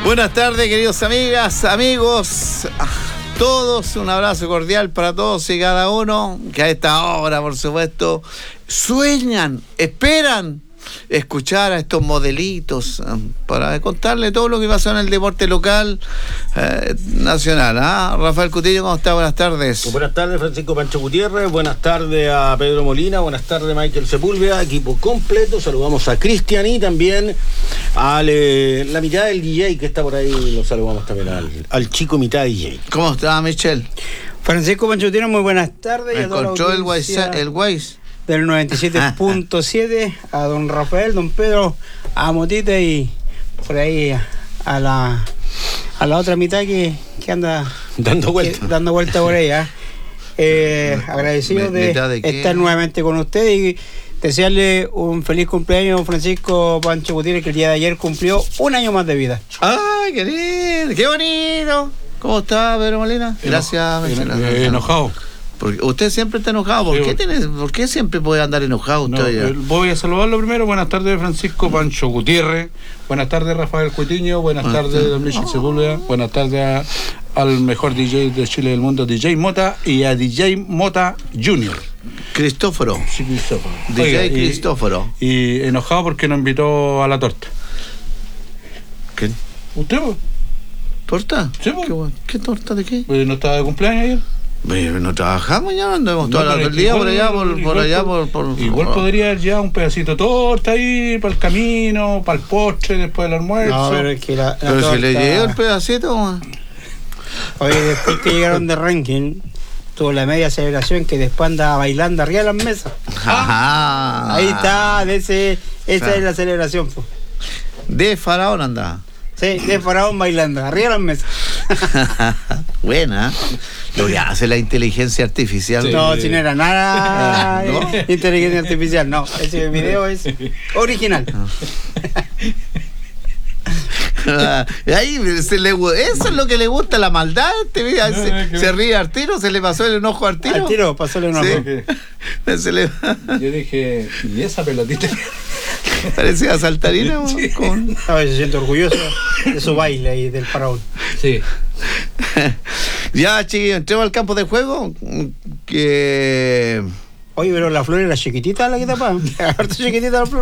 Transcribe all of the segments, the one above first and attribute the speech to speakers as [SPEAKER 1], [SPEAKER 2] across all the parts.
[SPEAKER 1] Buenas tardes, queridos amigas, amigos, todos, un abrazo cordial para todos y cada uno, que a esta hora, por supuesto, sueñan, esperan escuchar a estos modelitos para contarle todo lo que pasó en el deporte local nacional. Rafael Cutillo, ¿cómo está? Buenas tardes.
[SPEAKER 2] Buenas tardes, Francisco Pancho Gutiérrez. Buenas tardes a Pedro Molina. Buenas tardes, Michael Sepúlveda. Equipo completo. Saludamos a Cristian y también a la mitad del DJ que está por ahí. Lo saludamos también al chico mitad DJ.
[SPEAKER 1] ¿Cómo está, Michelle?
[SPEAKER 3] Francisco Pancho Gutiérrez, muy buenas tardes.
[SPEAKER 1] Encontró el Waze
[SPEAKER 3] del 97.7 a don Rafael, don Pedro, a Motita y por ahí a la otra mitad que anda
[SPEAKER 2] dando vuelta
[SPEAKER 3] por ahí. Agradecido de estar nuevamente con usted y desearle un feliz cumpleaños, Francisco Pancho Gutiérrez, que el día de ayer cumplió un año más de vida.
[SPEAKER 1] ¡Ay, qué lindo! ¡Qué bonito! ¿Cómo está, Pedro Molina? Gracias,
[SPEAKER 4] enojado.
[SPEAKER 1] Porque usted siempre está enojado. ¿Por qué siempre puede andar enojado usted?
[SPEAKER 4] Voy a saludarlo primero. Buenas tardes, Francisco Pancho Gutiérrez. Buenas tardes, Rafael Cuitiño. Buenas tardes, don Michel Sepúlveda. Buenas tardes al mejor DJ de Chile y del mundo, DJ Mota, y a DJ Mota Junior.
[SPEAKER 1] Cristóforo.
[SPEAKER 4] Sí, Cristóforo.
[SPEAKER 1] DJ Cristóforo.
[SPEAKER 4] Y enojado porque nos invitó a la torta.
[SPEAKER 1] ¿Qué?
[SPEAKER 4] ¿Usted?
[SPEAKER 1] ¿Torta?
[SPEAKER 4] Sí, pues.
[SPEAKER 1] ¿Qué torta de qué?
[SPEAKER 4] ¿No estaba de cumpleaños ayer?
[SPEAKER 1] No trabajamos ya, andamos todo el día por allá, por
[SPEAKER 4] igual podría haber ya un pedacito de torta ahí para el camino, para el postre, después del almuerzo.
[SPEAKER 3] No, pero es que la
[SPEAKER 1] pero
[SPEAKER 3] torta...
[SPEAKER 1] si le llegó el pedacito, man.
[SPEAKER 3] Oye, después que llegaron de ranking, tuvo la media celebración que después andaba bailando arriba de las mesas.
[SPEAKER 1] Ajá.
[SPEAKER 3] Ahí está, esa es la celebración, pues.
[SPEAKER 1] De Faraón andaba.
[SPEAKER 3] Sí, de Faraón bailando, arriba de las mesas.
[SPEAKER 1] Buena. Lo que hace la inteligencia artificial.
[SPEAKER 3] Sí. No, si no era nada. ¿No? Inteligencia artificial, no. Ese video es original.
[SPEAKER 1] Ahí eso es lo que le gusta, la maldad. Se ríe al tiro, se le pasó el enojo al tiro.
[SPEAKER 3] Al tiro pasó el enojo.
[SPEAKER 1] Sí.
[SPEAKER 4] Yo dije, ¿y esa pelotita?
[SPEAKER 1] Parecía saltarina.
[SPEAKER 3] Sí. A ver, se siente orgulloso de su baile y del faraón.
[SPEAKER 4] Sí.
[SPEAKER 1] Ya, chiquillos, entremos al campo de juego. Que...
[SPEAKER 3] Oye, pero la flor era chiquitita, la que tapa. Aparte chiquitita la flor.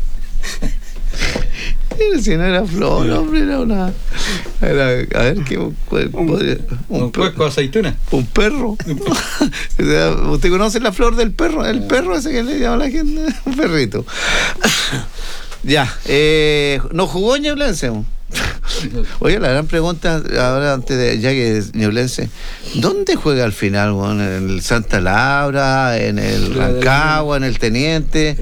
[SPEAKER 1] Si no era flor, hombre, era una... a ver, ¿qué?
[SPEAKER 4] Un cuesco de aceituna.
[SPEAKER 1] Un perro. O sea, ¿usted conoce la flor del perro? El perro ese que le llama a la gente, un perrito. Ya, ¿no jugó Ñublense? Oye, la gran pregunta ahora, antes de ya que Ñublense, ¿dónde juega al final? ¿En el Santa Laura, en el Rancagua, en el Teniente?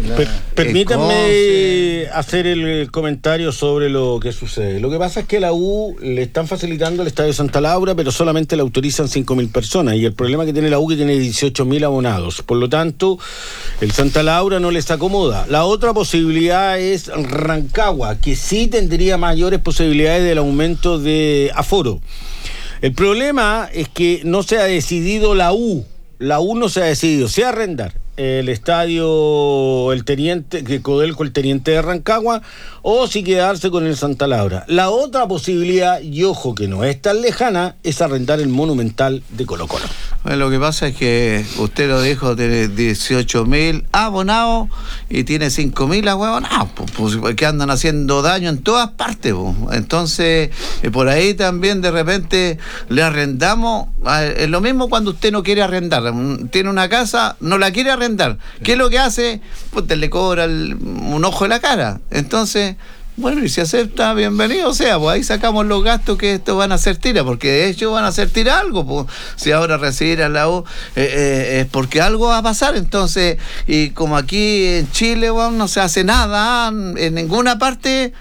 [SPEAKER 2] Permítanme hacer el comentario sobre lo que sucede. Lo que pasa es que la U le están facilitando el estadio Santa Laura, pero solamente le autorizan 5.000 personas. Y el problema que tiene la U es que tiene 18.000 abonados. Por lo tanto, el Santa Laura no les acomoda. La otra posibilidad es Rancagua, que sí tendría mayores posibilidades del aumento de aforo. El problema es que no se ha decidido la U. La U no se ha decidido si arrendar el estadio el Codelco el Teniente de Rancagua o si quedarse con el Santa Laura. La otra posibilidad, y ojo que no es tan lejana, es arrendar el Monumental de Colo-Colo.
[SPEAKER 1] Bueno, lo que pasa es que usted lo dijo, tiene 18.000 abonados y tiene 5.000 abonados, pues, que andan haciendo daño en todas partes, pues. Entonces, por ahí también de repente le arrendamos. Es lo mismo cuando usted no quiere arrendar, tiene una casa, no la quiere arrendar. ¿Qué es lo que hace? Pues te le cobra un ojo de la cara. Entonces, bueno, y si acepta, bienvenido sea, pues ahí sacamos los gastos que estos van a hacer tira, porque de hecho van a hacer tira algo, pues si ahora recibir a la U es porque algo va a pasar. Entonces, y como aquí en Chile, bueno, no se hace nada en ninguna parte,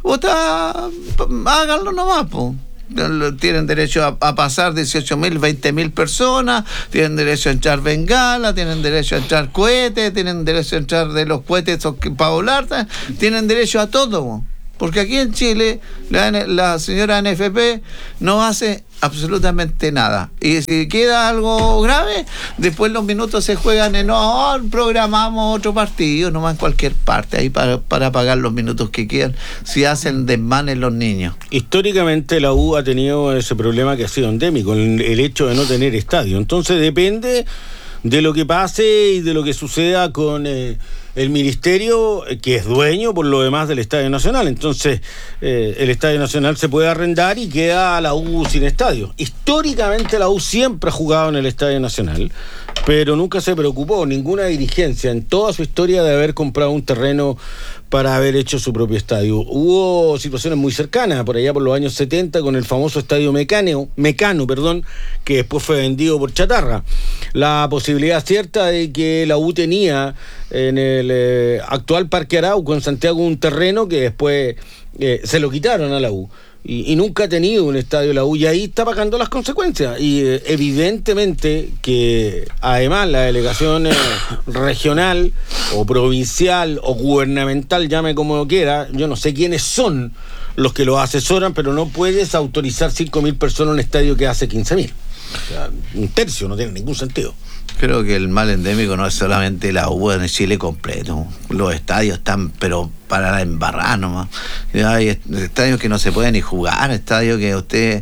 [SPEAKER 1] háganlo nomás, pues. Tienen derecho a pasar 18.000, 20.000 personas, tienen derecho a entrar bengala, tienen derecho a entrar cohetes, tienen derecho a entrar de los cohetes para volar, tienen derecho a todo. Porque aquí en Chile la señora NFP no hace absolutamente nada. Y si queda algo grave, después los minutos se juegan programamos otro partido, nomás en cualquier parte, ahí para pagar los minutos que quieran, si hacen desmanes los niños.
[SPEAKER 2] Históricamente la U ha tenido ese problema que ha sido endémico, el hecho de no tener estadio. Entonces depende de lo que pase y de lo que suceda con el ministerio, que es dueño por lo demás del Estadio Nacional. Entonces el Estadio Nacional se puede arrendar y queda la U sin estadio. Históricamente la U siempre ha jugado en el Estadio Nacional, pero nunca se preocupó ninguna dirigencia en toda su historia de haber comprado un terreno para haber hecho su propio estadio. Hubo situaciones muy cercanas, por allá por los años 70, con el famoso estadio Mecano, que después fue vendido por chatarra. La posibilidad cierta de que la U tenía en el actual Parque Arauco, en Santiago, un terreno que después se lo quitaron a la U. Y nunca ha tenido un estadio la U, y ahí está pagando las consecuencias. Y evidentemente que además la delegación regional o provincial o gubernamental, llame como quiera, yo no sé quiénes son los que lo asesoran, pero no puedes autorizar 5.000 personas en un estadio que hace 15.000. O sea, un tercio, no tiene ningún sentido.
[SPEAKER 1] Creo que el mal endémico no es solamente la U, en Chile completo. Los estadios están, pero para la embarrada nomás. Hay estadios que no se pueden ni jugar, estadios que usted...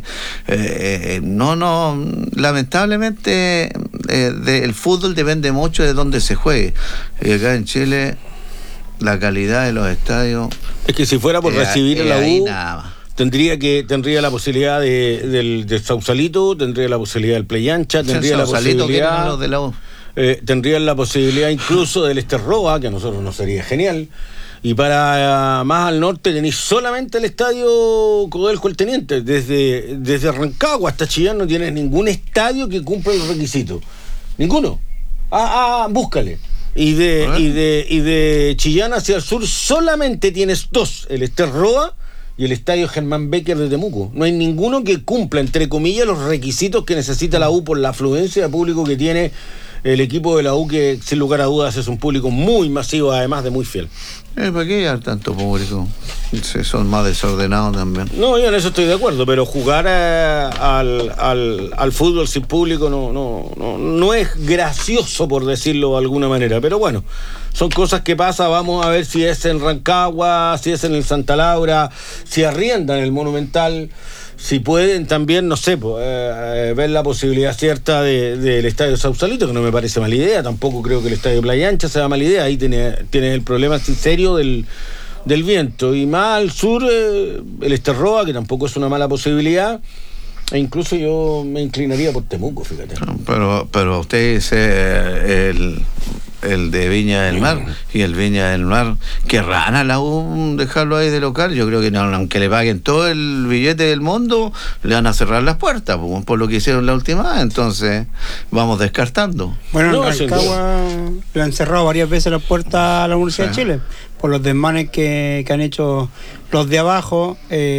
[SPEAKER 1] lamentablemente el fútbol depende mucho de dónde se juegue. Y acá en Chile la calidad de los estadios...
[SPEAKER 2] Es que si fuera por recibir a la U... Tendría la posibilidad del Sausalito, tendría la posibilidad del Play Ancha, tendría la posibilidad
[SPEAKER 1] los de la U.
[SPEAKER 2] Tendrían la posibilidad incluso del Esterroa, que a nosotros nos sería genial. Y para más al norte tenéis solamente el estadio Codelco El Teniente. Desde Rancagua hasta Chillán no tienes ningún estadio que cumpla los requisitos. Ninguno. Búscale. Y de Chillán hacia el sur solamente tienes dos, el Esterroa y el estadio Germán Becker de Temuco. No hay ninguno que cumpla, entre comillas, los requisitos que necesita la U por la afluencia de público que tiene el equipo de la U, que sin lugar a dudas es un público muy masivo, además de muy fiel.
[SPEAKER 1] ¿Para qué hay tanto público? Son más desordenados también.
[SPEAKER 2] No, yo en eso estoy de acuerdo, pero jugar al fútbol sin público no es gracioso, por decirlo de alguna manera. Pero bueno, son cosas que pasan. Vamos a ver si es en Rancagua, si es en el Santa Laura, si arriendan el Monumental, si pueden también, no sé, ver la posibilidad cierta del estadio Sausalito, que no me parece mala idea. Tampoco creo que el estadio Playa Ancha sea mala idea. Ahí tienes el problema serio del viento. Y más al sur, el Esterroa, que tampoco es una mala posibilidad. E incluso yo me inclinaría por Temuco, fíjate.
[SPEAKER 1] Pero usted dice el de Viña del Mar, y el Viña del Mar, querrán a la U dejarlo ahí de local. Yo creo que no, aunque le paguen todo el billete del mundo, le van a cerrar las puertas por lo que hicieron la última vez. Entonces vamos descartando.
[SPEAKER 3] Bueno, en Rancagua le han cerrado varias veces las puertas a la Universidad de Chile por los desmanes que han hecho los de abajo.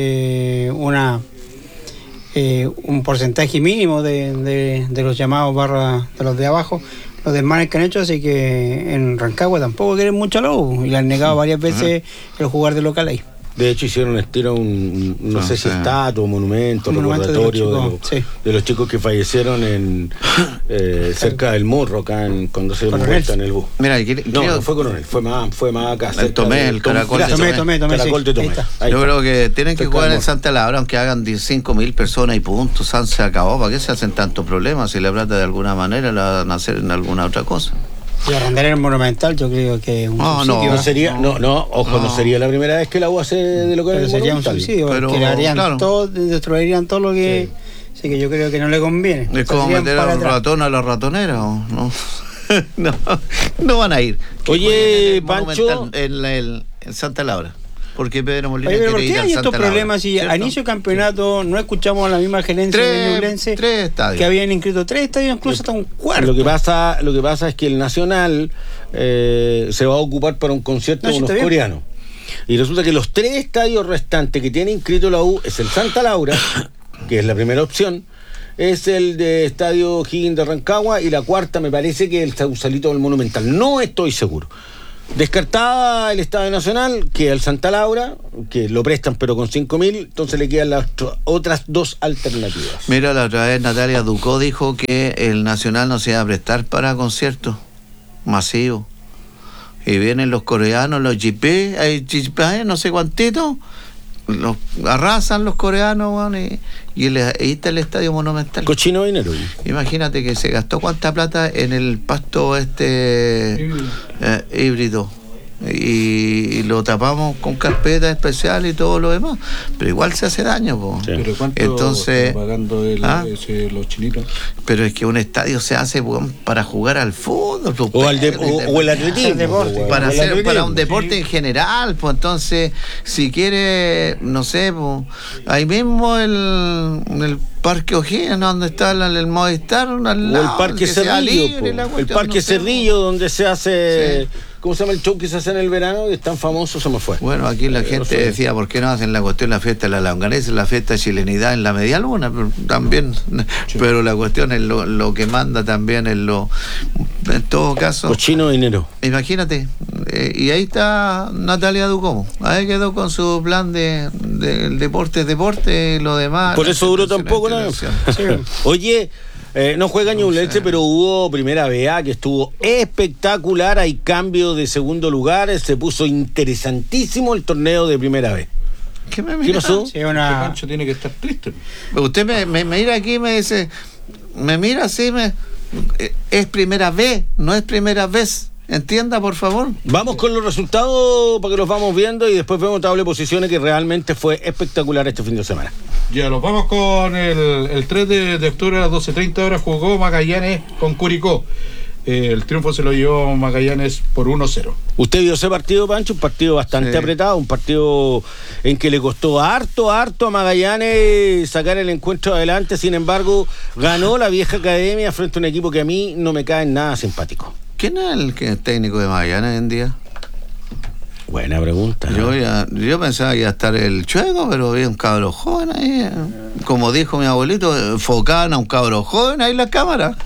[SPEAKER 3] Un porcentaje mínimo de los llamados barra de los de abajo, los desmanes que han hecho, así que en Rancagua tampoco quieren mucho a la U y le han negado varias veces el jugar de local ahí.
[SPEAKER 2] De hecho hicieron no sé si estatua, monumento, recordatorio de los chicos que fallecieron cerca del Morro, acá cuando se dieron vuelta en el bus.
[SPEAKER 1] Mira,
[SPEAKER 2] no fue Coronel, fue más acá.
[SPEAKER 1] El Caracol
[SPEAKER 2] de Tomé.
[SPEAKER 1] Yo creo que tienen que jugar en Santa Laura, aunque hagan 5.000 personas y punto, se acabó. ¿Para qué se hacen tantos problemas? Si la plata de alguna manera la van a hacer en alguna otra cosa.
[SPEAKER 3] Y arrendar el Monumental, yo creo que
[SPEAKER 2] no sería la primera vez que la U hace de lo que
[SPEAKER 3] pero sería un subsidio, destruirían todo lo que sí, que yo creo que no le conviene.
[SPEAKER 1] Es como meter a un ratón a la ratonera, ¿no? No van a ir.
[SPEAKER 2] Oye, Pancho,
[SPEAKER 1] en Santa Laura. Porque Pedro Molina
[SPEAKER 3] ¿por qué hay estos problemas? Si a inicio de campeonato no escuchamos a la misma gerencia de Ñublense que habían inscrito 3 estadios, incluso hasta un cuarto.
[SPEAKER 2] Lo que pasa es que el Nacional se va a ocupar para un concierto de unos coreanos. Y resulta que los 3 estadios restantes que tiene inscrito la U es el Santa Laura, que es la primera opción, es el de Estadio Higgins de Rancagua, y la cuarta me parece que es el Sausalito del Monumental. No estoy seguro. Descartada el Estadio Nacional, queda el Santa Laura, que lo prestan pero con 5.000, entonces le quedan las otras dos alternativas.
[SPEAKER 1] Mira, la otra vez Natalia Ducó dijo que el Nacional no se iba a prestar para conciertos masivos. Y vienen los coreanos, los JP, no sé cuántitos, los arrasan los coreanos, bueno, y ahí está el Estadio Monumental.
[SPEAKER 2] Cochino dinero.
[SPEAKER 1] Imagínate que se gastó cuánta plata en el pasto híbrido. Y lo tapamos con carpeta especial y todo lo demás, pero igual se hace daño, po.
[SPEAKER 4] Sí. ¿Pero cuánto
[SPEAKER 1] entonces
[SPEAKER 4] está pagando los chinitos?
[SPEAKER 1] Pero es que un estadio se hace para jugar al fútbol
[SPEAKER 2] o el atletismo,
[SPEAKER 1] para un deporte en general, pues. Entonces, si quiere, no sé, pues, ahí mismo en el Parque O'Higgins, donde está el Movistar,
[SPEAKER 2] o el Parque Cerrillo, el Parque Cerrillo, donde se hace... Sí. ¿Cómo se llama el show que se hace en el verano? Que es tan famoso, se me fue.
[SPEAKER 1] Bueno, aquí la gente decía, ¿por qué no hacen la cuestión, la fiesta de la longaniza, la fiesta de chilenidad en la media luna? Pero también, sí. Pero la cuestión es lo que manda también en todo caso.
[SPEAKER 2] Cochino dinero.
[SPEAKER 1] Imagínate, y ahí está Natalia Ducó. Ahí quedó con su plan de deporte, y lo demás.
[SPEAKER 2] Por eso duró tampoco nada. Sí. Oye. No juega Ñublense, pero hubo primera BA que estuvo espectacular. Hay cambio de segundo lugar. Se puso interesantísimo el torneo de primera B.
[SPEAKER 1] ¿Qué pasó?
[SPEAKER 4] Sí, Pancho tiene que estar triste.
[SPEAKER 1] Usted me mira aquí y me dice, me mira así, es primera B, no es primera vez. Entienda, por favor.
[SPEAKER 2] Vamos con los resultados para que los vamos viendo y después vemos tabla de posiciones, que realmente fue espectacular este fin de semana.
[SPEAKER 4] Ya, los vamos con el 3 de octubre a las 12:30 horas jugó Magallanes con Curicó. El triunfo se lo llevó Magallanes por 1-0.
[SPEAKER 2] ¿Usted vio ese partido, Pancho? Un partido bastante apretado, un partido en que le costó harto a Magallanes sacar el encuentro adelante. Sin embargo, ganó la vieja academia frente a un equipo que a mí no me cae nada simpático.
[SPEAKER 1] ¿Quién es el técnico de Magallanes hoy en día?
[SPEAKER 2] Buena pregunta.
[SPEAKER 1] Yo pensaba que iba a estar el Chueco, pero vi un cabro joven ahí. Como dijo mi abuelito, enfocaban a un cabro joven ahí en la cámara.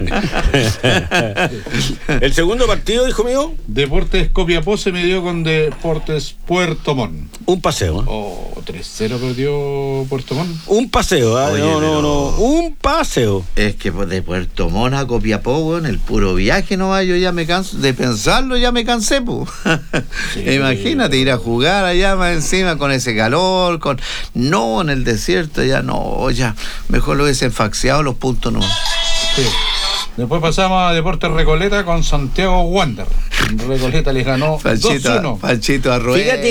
[SPEAKER 2] El segundo partido, hijo mío.
[SPEAKER 4] Deportes Copiapó se midió con Deportes Puerto Montt.
[SPEAKER 2] Un paseo.
[SPEAKER 4] 3-0 perdió Puerto Montt.
[SPEAKER 2] Un paseo, Oye, no. Un paseo.
[SPEAKER 1] Es que de Puerto Montt a Copiapó, bueno, el puro viaje no va, yo ya me canso. De pensarlo ya me cansé, pues. Sí. Imagínate ir a jugar allá más encima con ese calor, no en el desierto, ya no, ya mejor lo hubiesen faxeado los puntos, no.
[SPEAKER 4] Sí. Después pasamos a Deportes Recoleta con Santiago Wander. Recoleta les ganó 2-1.
[SPEAKER 1] Panchito Arrué.
[SPEAKER 2] Fíjate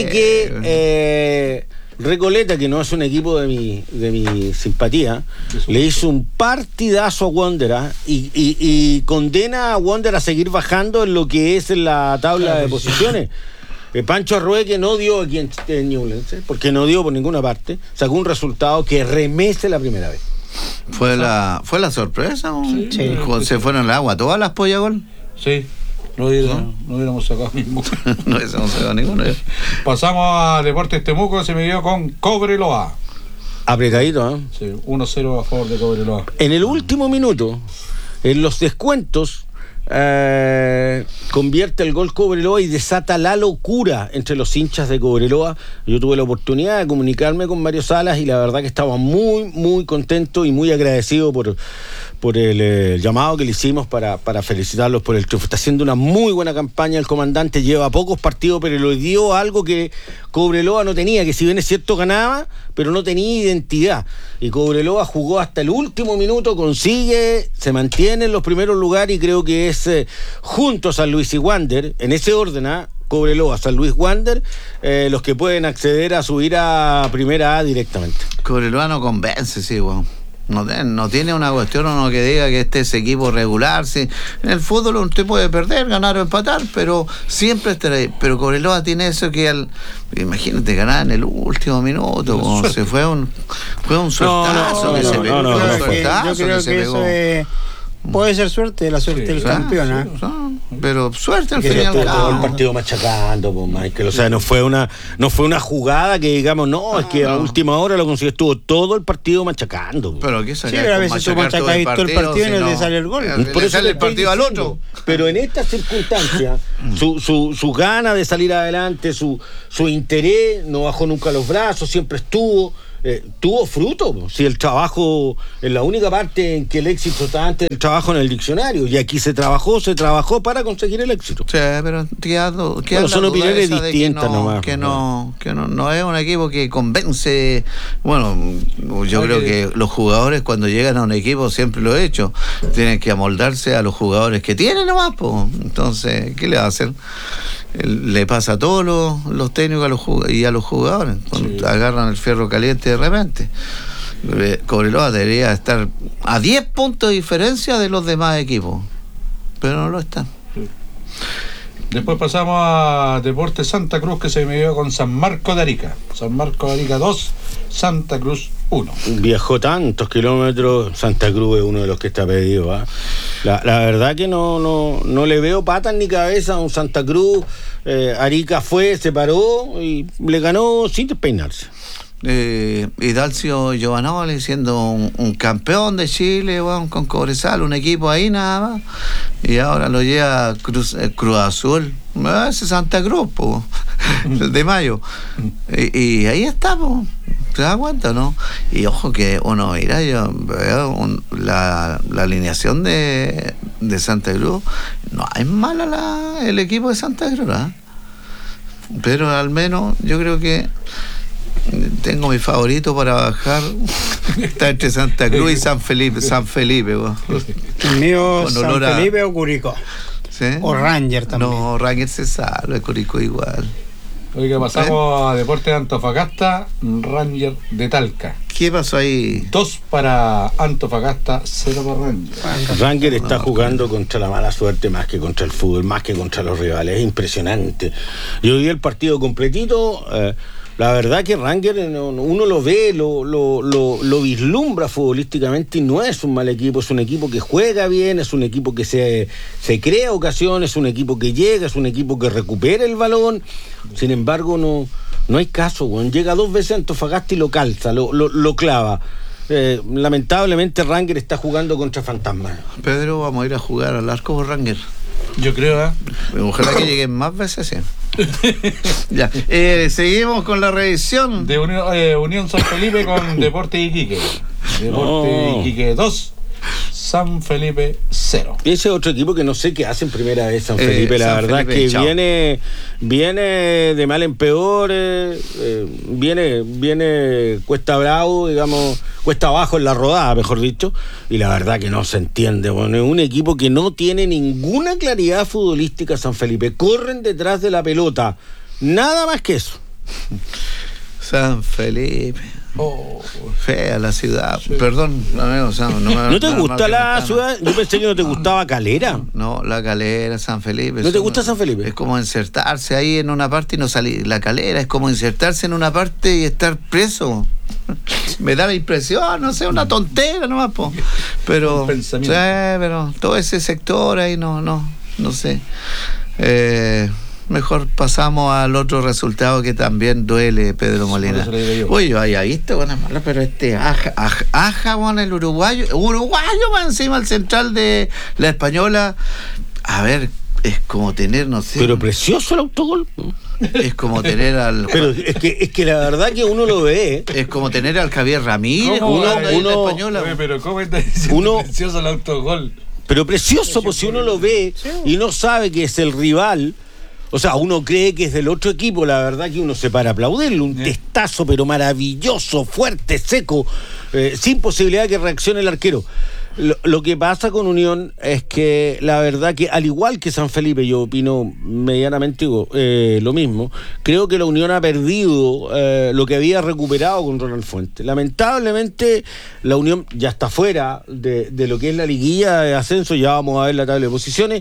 [SPEAKER 2] que Recoleta, que no es un equipo de mi simpatía, le hizo un partidazo a Wander y condena a Wander a seguir bajando en lo que es la tabla de posiciones. Pancho Arrué, que no dio aquí en Ñublense, porque no dio por ninguna parte, sacó un resultado que remece la primera vez.
[SPEAKER 1] ¿Fue la sorpresa? Sí. ¿Se fueron al agua todas las pollas gol?
[SPEAKER 4] Sí, no hubiéramos sacado ninguno.
[SPEAKER 1] No hubiéramos sacado ninguno.
[SPEAKER 4] Pasamos a Deportes Temuco, se midió con Cobreloa.
[SPEAKER 2] Apretadito, ¿eh?
[SPEAKER 4] Sí, 1-0 a favor de Cobreloa.
[SPEAKER 2] En el último minuto, en los descuentos, convierte el gol Cobreloa y desata la locura entre los hinchas de Cobreloa. Yo tuve la oportunidad de comunicarme con Mario Salas y la verdad que estaba muy, muy contento y muy agradecido por el llamado que le hicimos para felicitarlos por el triunfo. Está haciendo una muy buena campaña el comandante, lleva pocos partidos, pero le dio algo que Cobreloa no tenía, que si bien es cierto ganaba, pero no tenía identidad. Y Cobreloa jugó hasta el último minuto, se mantiene en los primeros lugares y creo que es junto a San Luis y Wander, en ese orden, Cobreloa, San Luis, Wander, los que pueden acceder a subir a primera A directamente.
[SPEAKER 1] Cobreloa no convence, sí, weón. No tiene una cuestión uno que diga que este es equipo regular. Sí. En el fútbol usted puede perder, ganar o empatar, pero siempre estará ahí. Pero Cobreloa tiene eso que imagínate, ganar en el último minuto. Fue un suertazo que se pegó.
[SPEAKER 3] Yo creo que eso puede ser suerte, la suerte del campeón.
[SPEAKER 1] Pero suerte al
[SPEAKER 2] Que
[SPEAKER 1] fin y al
[SPEAKER 2] estuvo todo el
[SPEAKER 1] cabo.
[SPEAKER 2] partido machacando, pues, Michael. O sea, no fue una jugada que digamos, no, es que a última hora lo consiguió. Estuvo todo el partido machacando, pues.
[SPEAKER 1] Pero que
[SPEAKER 3] Sí, pero a veces tú
[SPEAKER 1] machacar todo
[SPEAKER 3] machacas todo el partido y no te sale el gol.
[SPEAKER 2] Por
[SPEAKER 1] Le
[SPEAKER 2] eso
[SPEAKER 1] sale
[SPEAKER 2] te
[SPEAKER 1] el partido
[SPEAKER 2] estoy
[SPEAKER 1] al
[SPEAKER 2] diciendo.
[SPEAKER 1] otro.
[SPEAKER 2] Pero en estas circunstancias, su gana de salir adelante, su interés, no bajó nunca los brazos, siempre tuvo fruto. Si el trabajo es la única parte en que el éxito está antes del trabajo en el diccionario, y aquí se trabajó para conseguir el éxito.
[SPEAKER 1] Sí, pero
[SPEAKER 2] Bueno, son opiniones distintas nomás.
[SPEAKER 1] Que no es un equipo que convence. Bueno, yo creo que los jugadores cuando llegan a un equipo, siempre lo he hecho, tienen que amoldarse a los jugadores que tienen nomás, pues. Entonces, ¿qué le va a hacer? Le pasa a todos los técnicos y a los jugadores cuando agarran el fierro caliente de repente. Cobreloa debería estar a 10 puntos de diferencia de los demás equipos, pero no lo están.
[SPEAKER 4] Después pasamos a Deportes Santa Cruz, que se midió con San Marcos de Arica. San Marcos de Arica 2, Santa Cruz 1.
[SPEAKER 2] Viajó tantos kilómetros. Santa Cruz es uno de los que está pedido, ¿eh? La verdad que no le veo patas ni cabeza a un Santa Cruz. Arica se paró y le ganó sin despeinarse.
[SPEAKER 1] Hidalcio Giovanoli siendo un campeón de Chile, bueno, con Cobresal, un equipo ahí nada más, y ahora lo lleva Cruz Azul, ese Santa Cruz, po, el de mayo, y ahí está, po. ¿Te das cuenta, no? Y ojo que uno mira, yo veo la alineación de Santa Cruz, no es mala el equipo de Santa Cruz, ¿eh? Pero al menos yo creo que tengo mi favorito para bajar. Está entre Santa Cruz y San Felipe.
[SPEAKER 3] El mío,
[SPEAKER 1] Con
[SPEAKER 3] San
[SPEAKER 1] olor a-
[SPEAKER 3] Felipe o Curicó.
[SPEAKER 1] ¿Sí?
[SPEAKER 3] O Ranger también.
[SPEAKER 1] No, Ranger se salva, Curicó igual.
[SPEAKER 4] Oiga, pasamos a Deportes de Antofagasta, Ranger de Talca.
[SPEAKER 1] ¿Qué pasó ahí?
[SPEAKER 4] 2 para Antofagasta, 0 para Ranger.
[SPEAKER 2] Ranger está jugando contra la mala suerte más que contra el fútbol, más que contra los rivales. Es impresionante. Yo vi el partido completito. La verdad que Ranger, uno lo ve, lo vislumbra futbolísticamente y no es un mal equipo. Es un equipo que juega bien, es un equipo que se crea ocasiones, es un equipo que llega, es un equipo que recupera el balón. Sin embargo, no hay caso, weón. Llega 2 veces a Antofagasta y lo calza, lo clava. Lamentablemente Ranger está jugando contra fantasmas.
[SPEAKER 1] Pedro, vamos a ir a jugar al arco por Ranger.
[SPEAKER 4] Yo creo,
[SPEAKER 1] Ojalá que lleguen más veces, sí. Ya. Seguimos con la revisión.
[SPEAKER 4] de Unión San Felipe con Deportes Iquique. Deportes Iquique 2, San Felipe 0.
[SPEAKER 2] Ese otro equipo que no sé qué hace en primera vez, San Felipe. La
[SPEAKER 1] San
[SPEAKER 2] verdad
[SPEAKER 1] Felipe,
[SPEAKER 2] es
[SPEAKER 1] chao.
[SPEAKER 2] que viene de mal en peor, viene cuesta abajo, digamos, cuesta abajo en la rodada, mejor dicho, y la verdad que no se entiende. Bueno, es un equipo que no tiene ninguna claridad futbolística, San Felipe. Corren detrás de la pelota, nada más que eso.
[SPEAKER 1] San Felipe. Fea la ciudad. Perdón, amigo,
[SPEAKER 2] ¿No te gusta la ciudad? Yo pensé que no te gustaba Calera.
[SPEAKER 1] No, la Calera, San Felipe.
[SPEAKER 2] ¿No te gusta San Felipe?
[SPEAKER 1] Es como insertarse ahí en una parte y no salir. La Calera es como insertarse en una parte y estar preso. Me da la impresión, no sé, una tontera nomás, po. Pero,
[SPEAKER 4] Un pensamiento.
[SPEAKER 1] sí, pero todo ese sector ahí no sé. Mejor pasamos al otro resultado que también duele, Pedro Molina.
[SPEAKER 4] Por eso le digo yo.
[SPEAKER 1] Uy, yo había visto, bueno, malo, pero Aja, bueno, el uruguayo va encima al central de la Española. A ver, es como tener, no sé.
[SPEAKER 2] Pero precioso el autogol.
[SPEAKER 1] Es como tener al.
[SPEAKER 2] Pero es que la verdad que uno lo ve.
[SPEAKER 1] Es como tener al Javier Ramírez
[SPEAKER 4] ¿Cómo?
[SPEAKER 1] jugando ahí en la
[SPEAKER 2] Uno-
[SPEAKER 1] Española.
[SPEAKER 4] Oye, pero ¿cómo está diciendo precioso el autogol?
[SPEAKER 2] Pero precioso, pues si uno lo ve y no sabe que es el rival, o sea, uno cree que es del otro equipo, la verdad que uno se para a aplaudirle, un testazo, pero maravilloso, fuerte, seco, sin posibilidad de que reaccione el arquero. Lo que pasa con Unión es que la verdad que, al igual que San Felipe, yo opino medianamente lo mismo, creo que la Unión ha perdido lo que había recuperado con Ronald Fuentes. Lamentablemente la Unión ya está fuera de lo que es la liguilla de ascenso, ya vamos a ver la tabla de posiciones,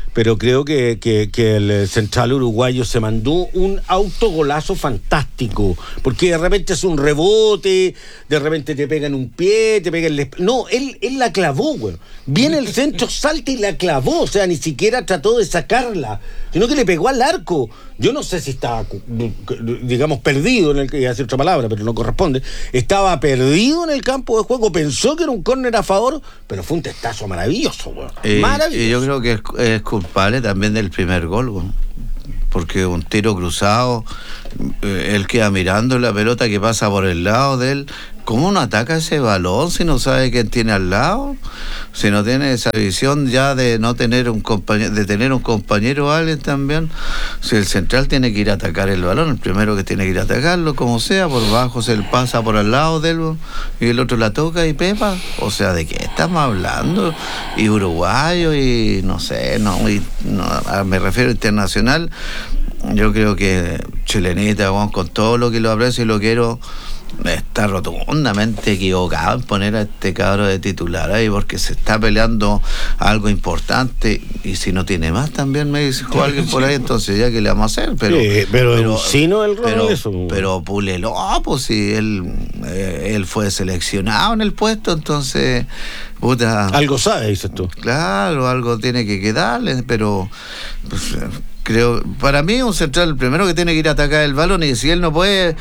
[SPEAKER 2] pero creo que el central uruguayo se mandó un autogolazo fantástico, porque de repente es un rebote, de repente te pega en un pie, te pega en el... No, él la clavó, güey. Viene el centro, salta y la clavó, o sea, ni siquiera trató de sacarla, sino que le pegó al arco. Yo no sé si estaba, digamos, perdido en el... Iba a decir otra palabra, pero no corresponde. Estaba perdido en el campo de juego, pensó que era un córner a favor, pero fue un testazo maravilloso, güey. Maravilloso.
[SPEAKER 1] Y yo creo que es culpable también del primer gol, güey. Porque un tiro cruzado, él queda mirando la pelota que pasa por el lado de él. ¿Cómo no ataca ese balón si no sabe quién tiene al lado? Si no tiene esa visión ya de no tener un compañero, de tener un compañero o alguien también. Si el central tiene que ir a atacar el balón, el primero que tiene que ir a atacarlo, como sea, por bajo se le pasa por al lado de él y el otro la toca y pepa. O sea, ¿de qué estamos hablando? Y uruguayo y no sé, me refiero a internacional. Yo creo que Chilenita, con todo lo que lo aprecio y lo quiero, está rotundamente equivocado en poner a este cabro de titular ahí, porque se está peleando algo importante, y si no tiene más también me dijo alguien por ahí, entonces ya que le vamos a hacer, pero
[SPEAKER 2] sino el rol eso.
[SPEAKER 1] Pero púlelo, pues si él fue seleccionado en el puesto, entonces puta,
[SPEAKER 2] algo sabe, dices tú.
[SPEAKER 1] Claro, algo tiene que quedarle, pero pues, creo, para mí un central el primero que tiene que ir a atacar el balón, y si él no puede,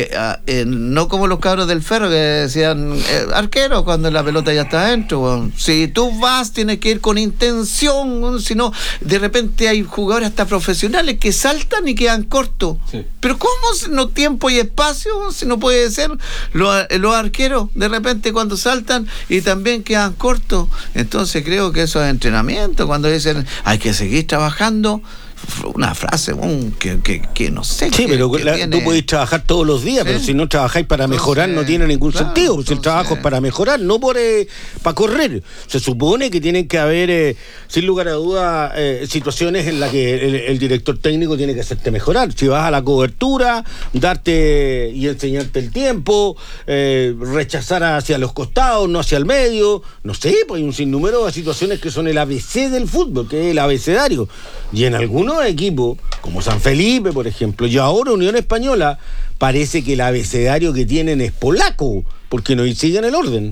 [SPEAKER 1] no como los cabros del Ferro que decían arquero cuando la pelota ya está adentro, bueno. Si tú vas tienes que ir con intención, bueno, si no de repente hay jugadores hasta profesionales que saltan y quedan cortos, sí. Pero ¿cómo no tiempo y espacio si no puede ser? Los arqueros de repente cuando saltan y también quedan cortos, entonces creo que eso es entrenamiento, cuando dicen hay que seguir trabajando. Una frase que no sé.
[SPEAKER 2] Sí, pero tú podés trabajar todos los días, sí. Pero si no trabajáis para mejorar no tiene ningún sentido. Si el trabajo es para mejorar, no para correr. Se supone que tienen que haber, sin lugar a duda, situaciones en las que el director técnico tiene que hacerte mejorar. Si vas a la cobertura, darte y enseñarte el tiempo, rechazar hacia los costados, no hacia el medio. No sé, pues hay un sinnúmero de situaciones que son el ABC del fútbol, que es el abecedario. Y en algunos equipos, como San Felipe, por ejemplo, y ahora Unión Española, parece que el abecedario que tienen es polaco, porque no siguen el orden.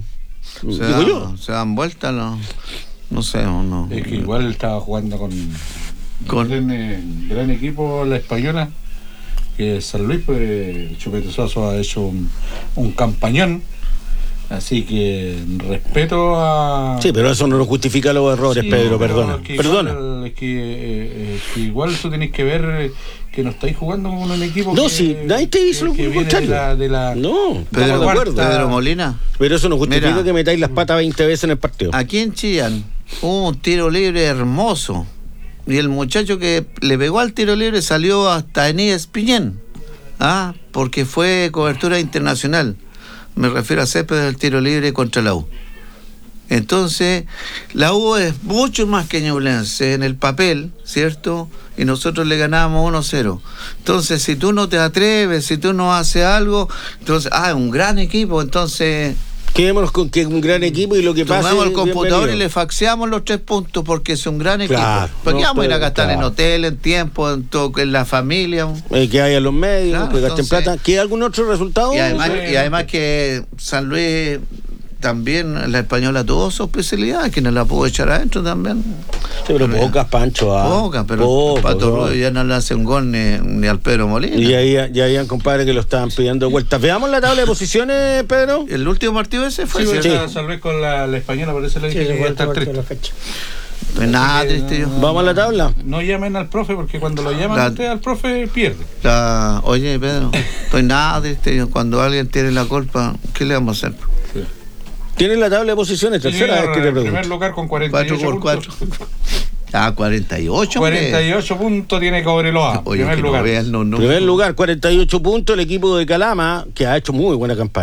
[SPEAKER 1] Se dan vuelta, no sé. No.
[SPEAKER 4] Es que igual estaba jugando con gran equipo la Española, que San Luis, pues Chupete Suazo ha hecho un campañón. Así que respeto a...
[SPEAKER 2] Sí, pero eso no lo justifica los errores, sí, Pedro, perdona.
[SPEAKER 4] Es que igual tú tenés que ver que no estáis jugando con un equipo
[SPEAKER 2] no, sí, nadie te hizo lo contrario. No,
[SPEAKER 1] Pedro Molina.
[SPEAKER 2] Pero eso no justifica que metáis las patas 20 veces en el partido.
[SPEAKER 1] Aquí en Chillán hubo un tiro libre hermoso, y el muchacho que le pegó al tiro libre salió hasta en ESPN, porque fue cobertura internacional. Me refiero a Césped del tiro libre contra la U. Entonces, la U es mucho más que Ñublense en el papel, ¿cierto? Y nosotros le ganábamos 1-0. Entonces, si tú no te atreves, si tú no haces algo, entonces, es un gran equipo, entonces...
[SPEAKER 2] Quedémonos con que es un gran equipo y lo que pasa.
[SPEAKER 1] Tomamos el computador y le faxeamos los 3 puntos porque es un gran equipo.
[SPEAKER 2] Claro,
[SPEAKER 1] porque vamos a ir a gastar en hotel, en tiempo, en la familia.
[SPEAKER 2] Que haya los medios, que gasten plata. ¿Queda algún otro resultado?
[SPEAKER 1] Y además que San Luis también, la Española tuvo su especialidad, que no la pudo echar adentro también.
[SPEAKER 2] Sí, pero pocas, Pancho.
[SPEAKER 1] Pocas, pero Pato Rubio ya no le hace un gol ni al Pedro Molina.
[SPEAKER 2] Y ya habían compadres que lo estaban pidiendo vueltas. Veamos la tabla de posiciones, Pedro.
[SPEAKER 1] El último partido ese fue.
[SPEAKER 4] Sí. San Luis con la Española, por eso le dije que iba a estar triste.
[SPEAKER 1] No es nada triste yo.
[SPEAKER 2] Vamos a la tabla.
[SPEAKER 4] No llamen al profe, porque cuando lo llaman usted al profe pierde.
[SPEAKER 1] Oye, Pedro, estoy nada triste yo. Cuando alguien tiene la culpa, ¿qué le vamos a hacer? Sí.
[SPEAKER 2] Tienen la tabla de posiciones, tercera vez que te pregunto.
[SPEAKER 4] En primer lugar con 48
[SPEAKER 1] 4x4.
[SPEAKER 4] puntos.
[SPEAKER 1] 48.
[SPEAKER 4] 48 puntos tiene Cobreloa.
[SPEAKER 2] Primer lugar, 48 puntos el equipo de Calama, que ha hecho muy buena campaña.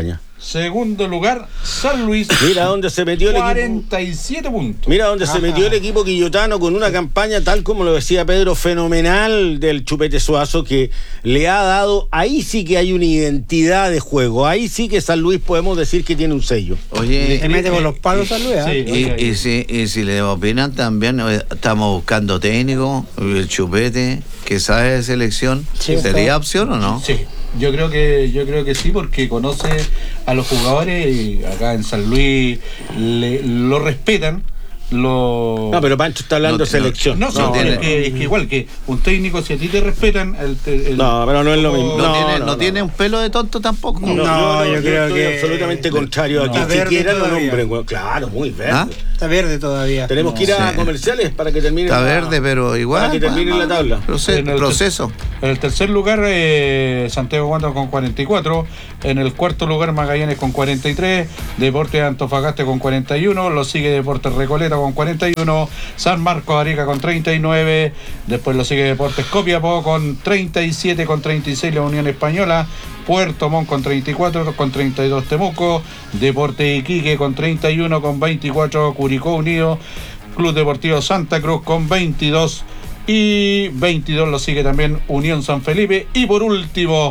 [SPEAKER 4] Segundo lugar, San Luis.
[SPEAKER 2] Mira dónde se metió el equipo.
[SPEAKER 4] 47 puntos.
[SPEAKER 2] Mira dónde se metió el equipo quillotano con una campaña, tal como lo decía Pedro, fenomenal del Chupete Suazo, que le ha dado, ahí sí que hay una identidad de juego, ahí sí que San Luis podemos decir que tiene un sello.
[SPEAKER 1] Oye,
[SPEAKER 3] Se mete con los palos San Luis, ¿eh?
[SPEAKER 4] Sí,
[SPEAKER 1] y si le opinan también, estamos buscando técnico, el Chupete, que sabe de selección,
[SPEAKER 3] Sí,
[SPEAKER 1] ¿sería opción o no?
[SPEAKER 4] Sí, yo creo que sí, porque conoce a los jugadores y acá en San Luis lo respetan.
[SPEAKER 2] No, pero Pancho está hablando de selección.
[SPEAKER 4] No, es que igual que un técnico, si a ti te respetan...
[SPEAKER 2] No, pero no es lo mismo.
[SPEAKER 1] No tiene un pelo de tonto tampoco.
[SPEAKER 3] No, yo creo
[SPEAKER 2] estoy
[SPEAKER 3] que
[SPEAKER 2] absolutamente contrario aquí.
[SPEAKER 3] está
[SPEAKER 2] Si
[SPEAKER 3] verde
[SPEAKER 2] quiera lo
[SPEAKER 3] todavía.
[SPEAKER 2] nombren. Claro, muy verde.
[SPEAKER 1] ¿Ah?
[SPEAKER 3] está verde todavía.
[SPEAKER 2] Tenemos que ir a comerciales para que termine.
[SPEAKER 1] Está verde, pero igual.
[SPEAKER 2] Para que termine la tabla.
[SPEAKER 1] Proceso.
[SPEAKER 4] En el tercer lugar, Santiago Wanderers con 44. En el cuarto lugar, Magallanes con 43. Deportes Antofagasta con 41. Lo sigue Deportes Recoleta con 41. San Marcos Arica con 39. Después lo sigue Deportes Copiapó con 37. Con 36 la Unión Española. Puerto Montt con 34, con 32 Temuco. Deportes Iquique con 31, con 24 Curicó Unido. Club Deportivo Santa Cruz con 22. Y 22 lo sigue también Unión San Felipe. Y por último,